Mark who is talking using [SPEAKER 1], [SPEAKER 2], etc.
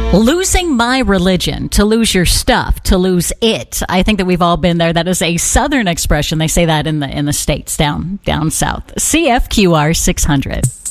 [SPEAKER 1] Losing my religion, to lose your stuff, to lose it. I think that we've all been there. That is a Southern expression. They say that in the States down south. CFQR 600.